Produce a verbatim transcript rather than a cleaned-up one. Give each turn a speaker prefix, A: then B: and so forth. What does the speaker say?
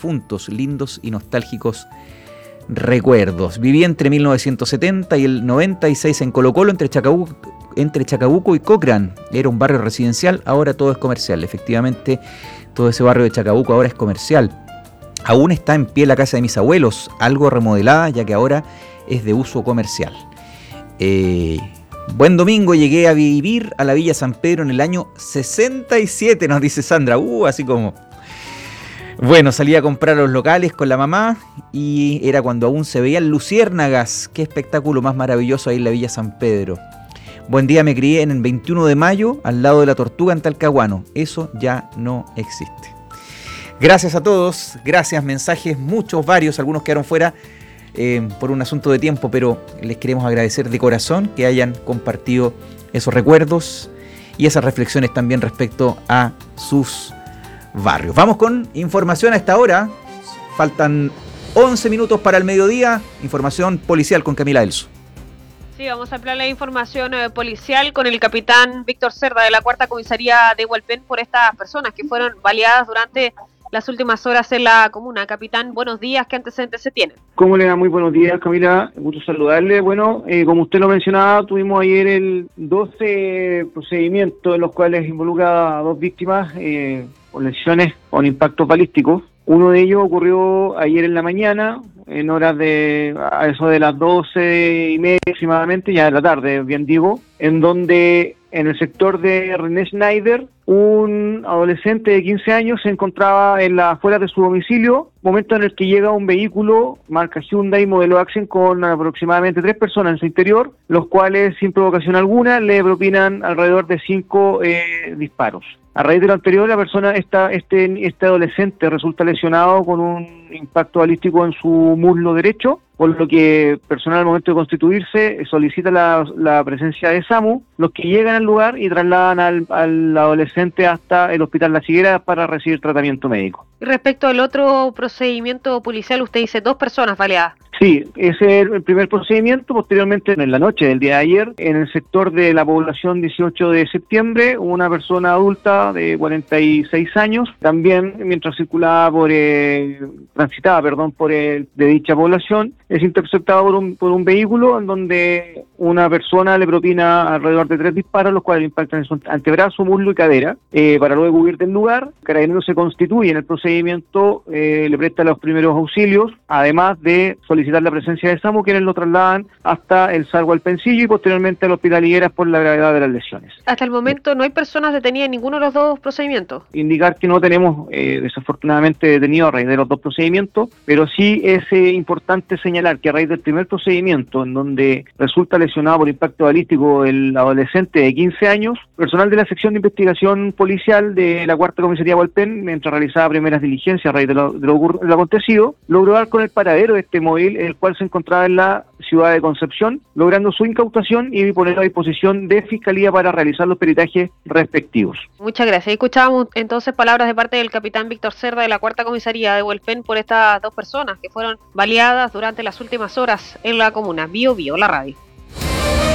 A: difuntos, lindos y nostálgicos recuerdos. Viví entre mil novecientos setenta y el noventa y seis en Colo Colo, entre Chacabuco, entre Chacabuco y Cochrane. Era un barrio residencial, ahora todo es comercial. Efectivamente, todo ese barrio de Chacabuco ahora es comercial. Aún está en pie la casa de mis abuelos, algo remodelada, ya que ahora es de uso comercial. Eh, buen domingo, llegué a vivir a la Villa San Pedro en el año sesenta y siete, nos dice Sandra. Uh, así como... Bueno, salí a comprar a los locales con la mamá y era cuando aún se veían luciérnagas. Qué espectáculo más maravilloso ahí en la Villa San Pedro. Buen día, me crié en el veintiuno de mayo al lado de la Tortuga en Talcahuano. Eso ya no existe. Gracias a todos, gracias, mensajes, muchos, varios, algunos quedaron fuera eh, por un asunto de tiempo, pero les queremos agradecer de corazón que hayan compartido esos recuerdos y esas reflexiones también respecto a sus barrios. Vamos con información a esta hora. Faltan once minutos para el mediodía. Información policial con Camila Elso.
B: Sí, vamos a ampliar la información eh, policial con el capitán Víctor Cerda de la Cuarta Comisaría de Hualpén por estas personas que fueron baleadas durante las últimas horas en la comuna. Capitán, buenos días, ¿qué antecedentes se tienen?
C: ¿Cómo le va? Muy buenos días, Camila, gusto saludarle. Bueno, eh, como usted lo mencionaba, tuvimos ayer el doce procedimientos en los cuales involucra a dos víctimas eh, con lesiones con impactos balísticos. Uno de ellos ocurrió ayer en la mañana, en horas de, a eso de las doce y media aproximadamente, ya de la tarde, bien digo, en donde en el sector de René Schneider, un adolescente de quince años se encontraba en las afueras de su domicilio, momento en el que llega un vehículo marca Hyundai modelo Accent con aproximadamente tres personas en su interior, los cuales sin provocación alguna le propinan alrededor de cinco eh, disparos. A raíz de lo anterior, la persona, esta, este, este adolescente resulta lesionado con un impacto balístico en su muslo derecho, por lo que personal al momento de constituirse solicita la, la presencia de SAMU, los que llegan al lugar y trasladan al, al adolescente hasta el Hospital Las Higueras para recibir tratamiento médico.
B: Y respecto al otro procedimiento policial, usted dice dos personas baleadas.
C: Sí, ese es el primer procedimiento. Posteriormente, en la noche del día de ayer, en el sector de la población dieciocho de septiembre, una persona adulta de cuarenta y seis años, también mientras circulaba por, eh, transitaba, perdón, por el, de dicha población, es interceptado por un, por un vehículo en donde una persona le propina alrededor de tres disparos, los cuales impactan en su antebrazo, muslo y cadera. Eh, para luego huir del lugar, Carabineros se constituye en el procedimiento, eh, le presta los primeros auxilios, además de solicitar la presencia de SAMU, quienes lo trasladan hasta el Salgo al Pencillo y posteriormente al Hospital Higueras por la gravedad de las lesiones.
B: Hasta el momento no hay personas detenidas en ninguno de los dos procedimientos.
C: Indicar que no tenemos eh, desafortunadamente detenido a raíz de los dos procedimientos, pero sí es eh, importante señalar que a raíz del primer procedimiento, en donde resulta lesionado por impacto balístico el adolescente de quince años, personal de la sección de investigación policial de la Cuarta Comisaría de Hualpén, mientras realizaba primeras diligencias a raíz de lo, de lo, de lo acontecido, logró dar con el paradero de este móvil, el cual se encontraba en la ciudad de Concepción, logrando su incautación y ponerlo a disposición de Fiscalía para realizar los peritajes respectivos.
B: Muchas gracias. Escuchábamos entonces palabras de parte del capitán Víctor Cerda de la Cuarta Comisaría de Hualpén por estas dos personas que fueron baleadas durante las últimas horas en la comuna. Bio Bio, la radio.